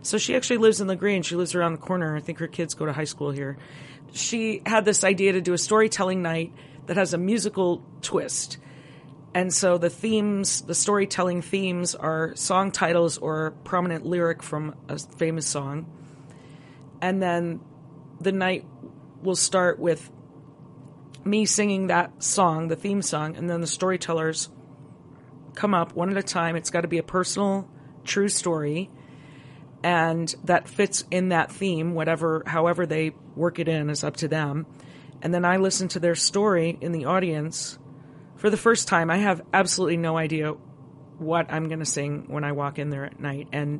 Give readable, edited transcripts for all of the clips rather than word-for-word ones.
So she actually lives in LaGrange. She lives around the corner. I think her kids go to high school here. She had this idea to do a storytelling night that has a musical twist. And so the storytelling themes are song titles or prominent lyric from a famous song. And then the night will start with me singing that song, the theme song, and then the storytellers come up one at a time. It's got to be a personal, true story, and that fits in that theme, however they work it in is up to them. And then I listen to their story in the audience. For the first time, I have absolutely no idea what I'm going to sing when I walk in there at night. And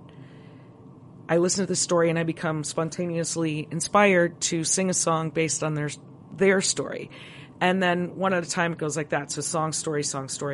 I listen to the story and I become spontaneously inspired to sing a song based on their story. And then one at a time it goes like that. So song, story.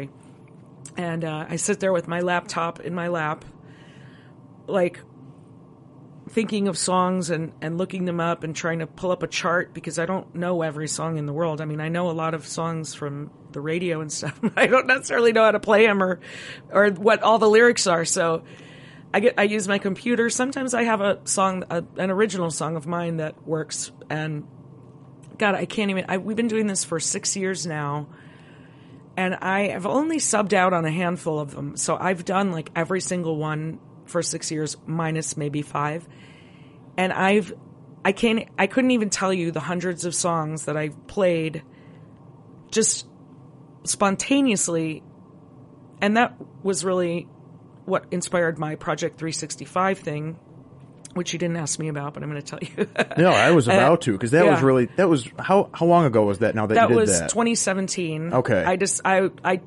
And I sit there with my laptop in my lap, like thinking of songs and looking them up and trying to pull up a chart because I don't know every song in the world. I mean, I know a lot of songs from the radio and stuff. I don't necessarily know how to play them or what all the lyrics are. So I use my computer. Sometimes I have a song, an original song of mine that works. And God, I can't even, we've been doing this for 6 years now. And I have only subbed out on a handful of them. So I've done like every single one for 6 years, minus maybe 5. And I couldn't even tell you the hundreds of songs that I've played just spontaneously. And that was really what inspired my Project 365 thing, which you didn't ask me about, but I'm going to tell you. No, I was about to, because that was how long ago was that now that you did that? That was 2017. Okay. I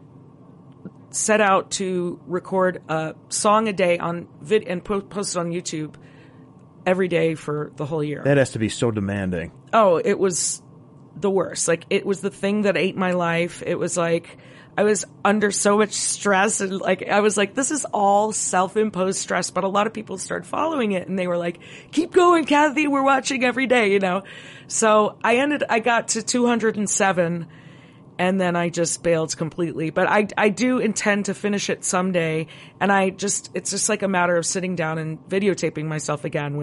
set out to record a song a day on and post it on YouTube every day for the whole year. That has to be so demanding. Oh, it was the worst. Like, it was the thing that ate my life. It was like, I was under so much stress, and like, I was like, this is all self-imposed stress, but a lot of people started following it and they were like, keep going, Kathy, we're watching every day, you know? So I got to 207 and then I just bailed completely, but I do intend to finish it someday. And it's just like a matter of sitting down and videotaping myself again,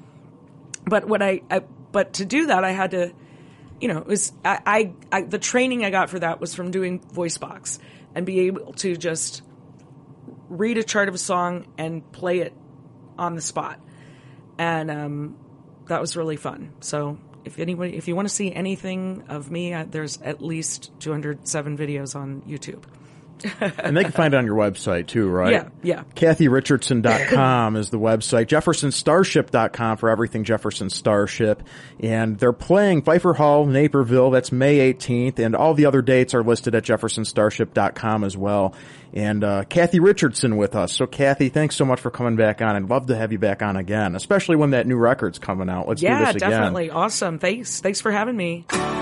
but to do that, I had to, you know, it was, the training I got for that was from doing VoiceBox and be able to just read a chart of a song and play it on the spot. And, that was really fun. So if you want to see anything of me, there's at least 207 videos on YouTube. And they can find it on your website too, right? Yeah. KathyRichardson.com is the website. JeffersonStarship.com for everything Jefferson Starship. And they're playing Pfeiffer Hall, Naperville. That's May 18th. And all the other dates are listed at JeffersonStarship.com as well. And Kathy Richardson with us. So Kathy, thanks so much for coming back on. I'd love to have you back on again, especially when that new record's coming out. Let's do this again. Yeah, definitely. Awesome. Thanks for having me.